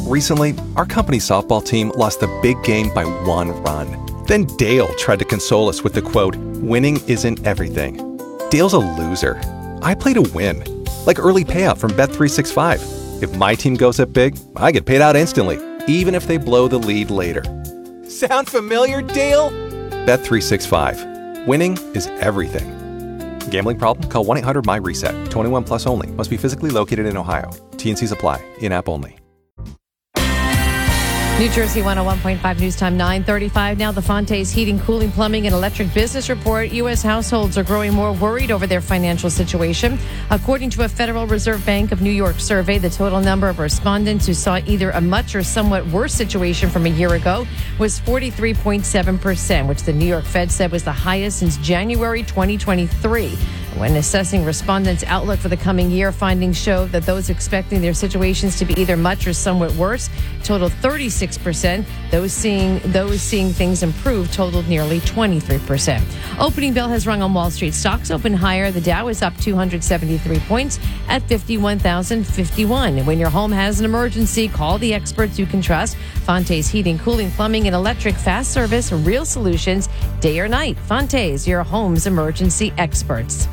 Recently, our company softball team lost the big game by 1 run. Then Dale tried to console us with the quote, "Winning isn't everything." Dale's a loser. I play to win. Like early payout from Bet365. If my team goes up big, I get paid out instantly, even if they blow the lead later. Sound familiar, Dale? Bet365. Winning is everything. Gambling problem? Call 1-800-MY-RESET. 21 plus only. Must be physically located in Ohio. T&Cs apply. In-app only. New Jersey 101.5 News Time 9:35 now. The Fontes Heating, Cooling, Plumbing, and Electric Business Report. U.S. households are growing more worried over their financial situation. According to a Federal Reserve Bank of New York survey, the total number of respondents who saw either a much or somewhat worse situation from a year ago was 43.7%, which the New York Fed said was the highest since January 2023. When assessing respondents' outlook for the coming year, findings show that those expecting their situations to be either much or somewhat worse totaled 36%. Those seeing things improve totaled nearly 23%. Opening bell has rung on Wall Street. Stocks open higher. The Dow is up 273 points at 51,051. And when your home has an emergency, call the experts you can trust. Fontes Heating, Cooling, Plumbing, and Electric. Fast service, real solutions, day or night. Fontes, your home's emergency experts.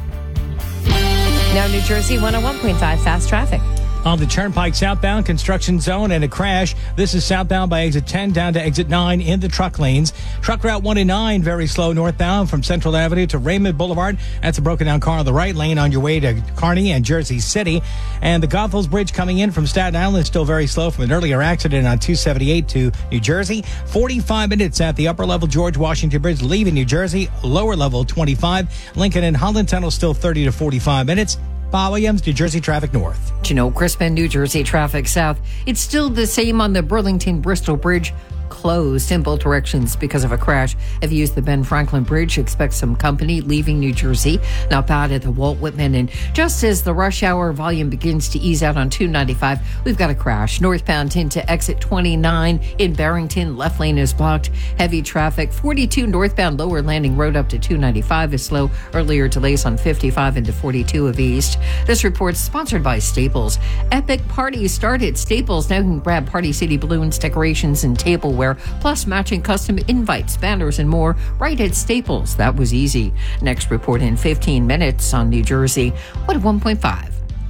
Now, New Jersey 101.5 fast traffic. On the Turnpike southbound construction zone and a crash. This is southbound by exit 10 down to exit 9 in the truck lanes. Truck route 1 and 9 very slow northbound from Central Avenue to Raymond Boulevard. That's a broken down car on the right lane on your way to Kearney and Jersey City. And the Goethals Bridge coming in from Staten Island is still very slow from an earlier accident on 278 to New Jersey. 45 minutes at the upper level George Washington Bridge leaving New Jersey. Lower level 25. Lincoln and Holland Tunnel still 30 to 45 minutes. Bob Williams, New Jersey traffic north. Janelle Crispin, New Jersey traffic south. It's still the same on the Burlington-Bristol Bridge. Closed in both directions because of a crash. If you use the Ben Franklin Bridge, expect some company leaving New Jersey. Not bad at the Walt Whitman. And just as the rush hour volume begins to ease out on 295, we've got a crash. Northbound into exit 29 in Barrington. Left lane is blocked. Heavy traffic. 42 northbound Lower Landing Road up to 295 is slow. Earlier delays on 55 into 42 of East. This report's sponsored by Staples. Epic parties start at Staples. Now you can grab Party City balloons, decorations, and tableware, plus matching custom invites, banners, and more right at Staples. That was easy. Next report in 15 minutes on New Jersey 101.5.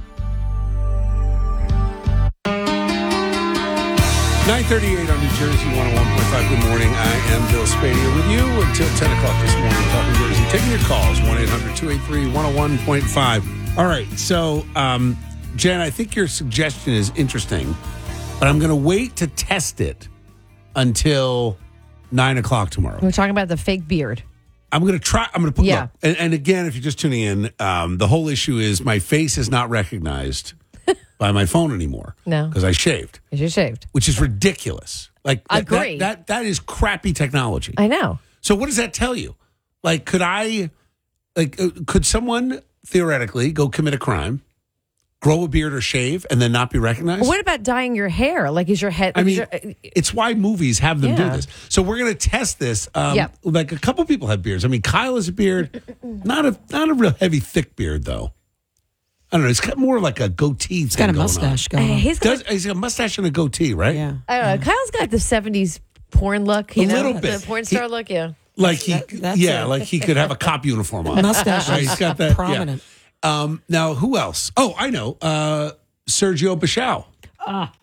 9:38 on New Jersey 101.5. Good morning. I am Bill Spadia with you until 10 o'clock this morning, talking Jersey. Taking your calls, 1-800-283-101.5. All right, so, Jen, I think your suggestion is interesting, but I'm going to wait to test it until 9 o'clock tomorrow. We're talking about the fake beard. I'm going to try. I'm going to put, yeah. Look, and again, if you're just tuning in, the whole issue is my face is not recognized by my phone anymore. No. Because I shaved. Because you shaved. Which is ridiculous. Like, agree. That is crappy technology. I know. So what does that tell you? Like, could someone theoretically go commit a crime, grow a beard or shave, and then not be recognized? What about dyeing your hair? Like, is your head... I mean, it's why movies have them do Yeah. this. So we're going to test this. Yep. Like, a couple people have beards. I mean, Kyle has a beard. Not a real heavy, thick beard, though. I don't know. It's got more like a goatee. He's got a mustache going on. He's got He's got a mustache and a goatee, right? Yeah. I don't know. Kyle's got the 70s porn look. You A know? little bit. The porn star look, yeah. Like That's like he could have a cop uniform on. Mustache Right, is he's got that prominent. Yeah. Now, who else? Oh, I know. Sergio Bichau.